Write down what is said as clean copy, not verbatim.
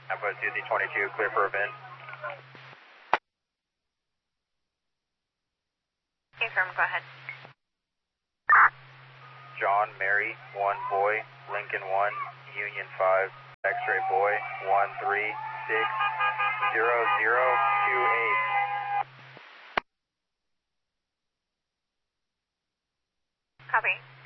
Alpha Suzy 22, clear for event. Affirm, go ahead. John, Mary, 1 boy, Lincoln 1, Union 5, X-ray boy, 1360028. Copy.